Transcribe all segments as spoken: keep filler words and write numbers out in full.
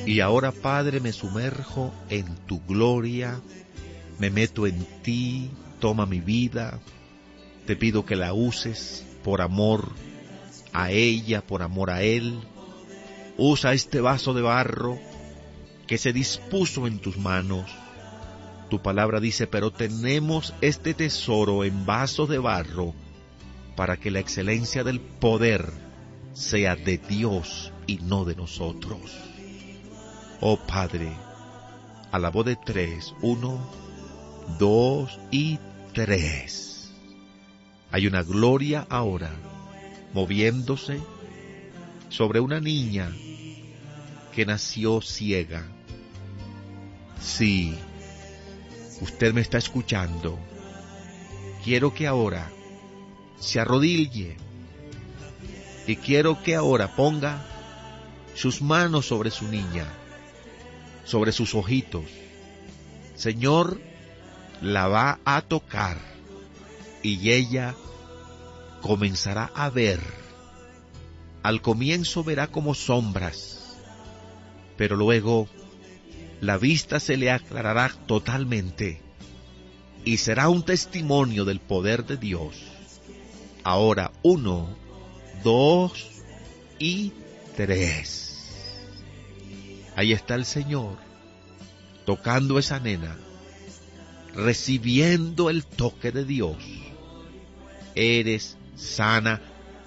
Y ahora, Padre, me sumerjo en tu gloria, me meto en ti, toma mi vida, te pido que la uses por amor a ella, por amor a él. Usa este vaso de barro que se dispuso en tus manos. Tu palabra dice, pero tenemos este tesoro en vasos de barro para que la excelencia del poder sea de Dios y no de nosotros. Oh Padre, a la voz de tres, uno, dos y tres. Hay una gloria ahora moviéndose sobre una niña que nació ciega. Sí, usted me está escuchando. Quiero que ahora se arrodille y quiero que ahora ponga sus manos sobre su niña, sobre sus ojitos. Señor, la va a tocar y ella comenzará a ver. Al comienzo verá como sombras, pero luego la vista se le aclarará totalmente y será un testimonio del poder de Dios. Ahora, uno, dos y tres. Ahí está el Señor, tocando a esa nena, recibiendo el toque de Dios. Eres sana,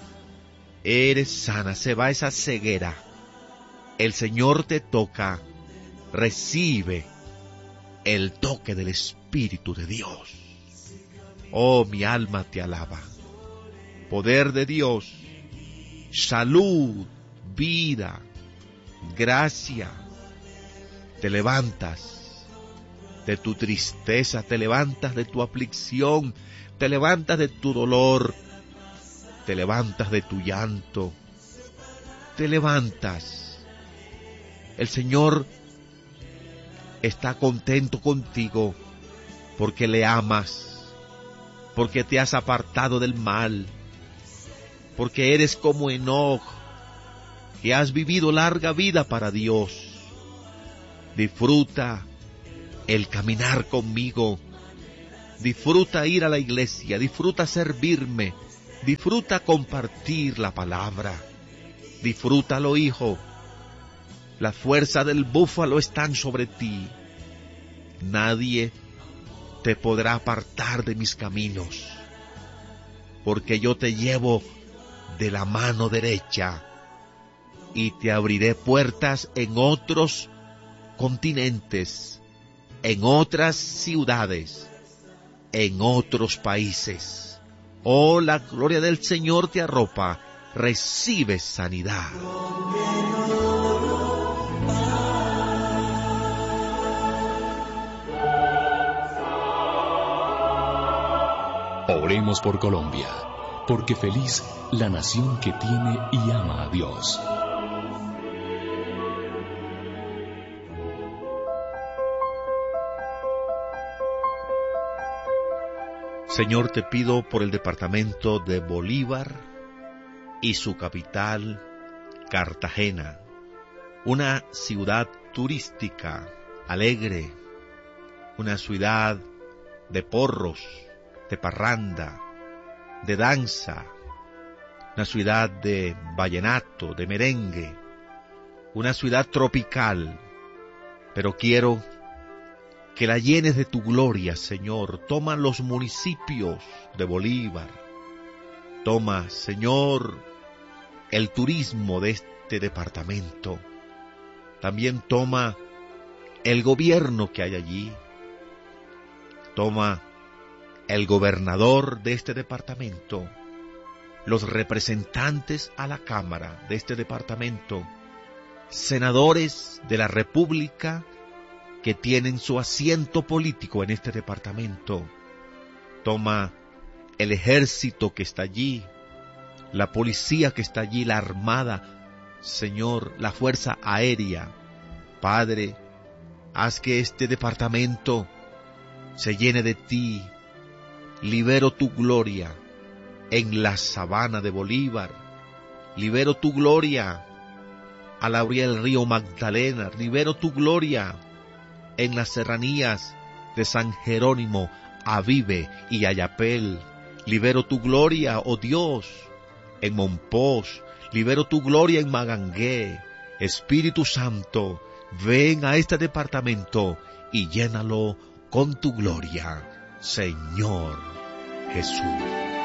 eres sana, se va esa ceguera. El Señor te toca, recibe el toque del Espíritu de Dios. Oh, mi alma te alaba. Poder de Dios, salud, vida, gracia. Te levantas de tu tristeza, te levantas de tu aflicción, te levantas de tu dolor, te levantas de tu llanto, te levantas. El Señor está contento contigo porque le amas, porque te has apartado del mal, porque eres como Enoc, que has vivido larga vida para Dios. Disfruta el caminar conmigo, disfruta ir a la iglesia, disfruta servirme, disfruta compartir la palabra. Disfrútalo, hijo. La fuerza del búfalo está sobre ti. Nadie te podrá apartar de mis caminos, porque yo te llevo de la mano derecha y te abriré puertas en otros continentes, en otras ciudades, en otros países. Oh, la gloria del Señor te arropa. Recibe sanidad. Oremos por Colombia, porque feliz la nación que tiene y ama a Dios. Señor, te pido por el departamento de Bolívar y su capital, Cartagena, una ciudad turística, alegre, una ciudad de porros, de parranda, de danza, una ciudad de vallenato, de merengue, una ciudad tropical, pero quiero que la llenes de tu gloria, Señor. Toma los municipios de Bolívar, toma, Señor, el turismo de este departamento, también toma el gobierno que hay allí, toma el gobernador de este departamento, los representantes a la Cámara de este departamento, senadores de la República que tienen su asiento político en este departamento. Toma el ejército que está allí, la policía que está allí, la armada, Señor, la fuerza aérea. Padre, haz que este departamento se llene de ti. Libero tu gloria en la sabana de Bolívar. Libero tu gloria a la orilla del río Magdalena. Libero tu gloria en las serranías de San Jerónimo, Avive y Ayapel. Libero tu gloria, oh Dios, en Monpós. Libero tu gloria en Magangué. Espíritu Santo, ven a este departamento y llénalo con tu gloria, Señor Jesús.